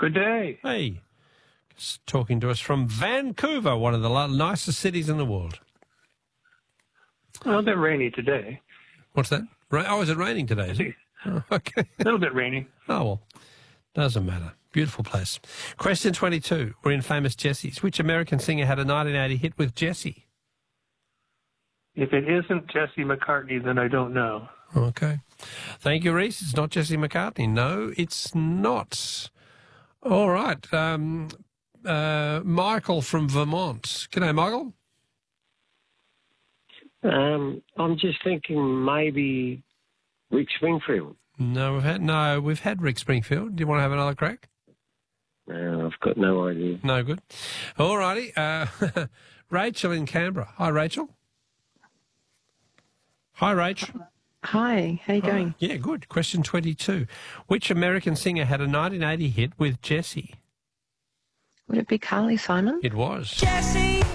Good day. Hey. Talking to us from Vancouver, one of the nicest cities in the world. A little bit rainy today. What's that? Oh, is it raining today? Is it? Oh, okay. A little bit rainy. Oh, well, doesn't matter. Beautiful place. Question 22. We're in Famous Jessie's. Which American singer had a 1980 hit with Jessie? If it isn't Jesse McCartney, then I don't know. Okay. Thank you, Reese. It's not Jesse McCartney. No, it's not. All right. Michael from Vermont. G'day, Michael. I'm just thinking maybe Rick Springfield. No, we've had Rick Springfield. Do you want to have another crack? No, I've got no idea. No good. All righty. Rachel in Canberra. Hi, Rachel. Hi, Rach. Hi, how you going? Yeah, good. Question 22. Which American singer had a 1980 hit with Jessie? Would it be Carly Simon? It was. Jessie.